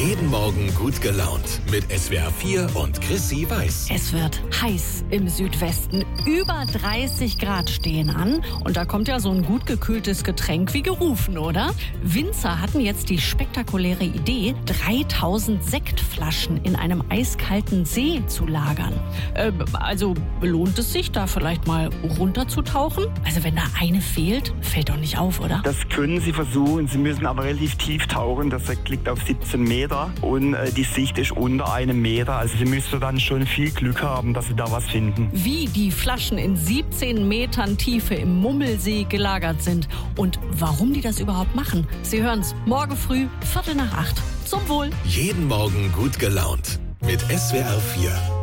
Jeden Morgen gut gelaunt mit SWR 4 und Chrissy Weiß. Es wird heiß im Südwesten. Über 30 Grad stehen an. Und da kommt ja so ein gut gekühltes Getränk wie gerufen, oder? Winzer hatten jetzt die spektakuläre Idee, 3000 Sektflaschen in einem eiskalten See zu lagern. Also lohnt es sich, da vielleicht mal runterzutauchen? Also wenn da eine fehlt, fällt doch nicht auf, oder? Das können Sie versuchen. Sie müssen aber relativ tief tauchen. Das Sekt liegt auf 17 Meter und die Sicht ist unter 1 Meter. Also Sie müssen dann schon viel Glück haben, dass Sie da was finden. Wie die Flaschen in 17 Metern Tiefe im Mummelsee gelagert sind und warum die das überhaupt machen. Sie hören's morgen früh, 7:45. Zum Wohl. Jeden Morgen gut gelaunt mit SWR 4.